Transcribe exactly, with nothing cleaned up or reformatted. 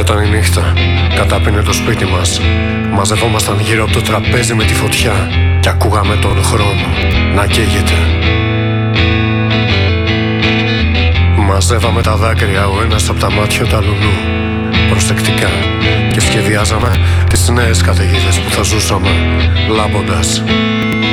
Τελειόταν η νύχτα, κατάπινε το σπίτι μας. Μαζευόμασταν γύρω από το τραπέζι με τη φωτιά και ακούγαμε τον χρόνο να καίγεται. Μαζεύαμε τα δάκρυα ο ένας από τα μάτια του αλουνού προσεκτικά και σχεδιάζαμε τις νέες καταιγίδες που θα ζούσαμε λάμποντας.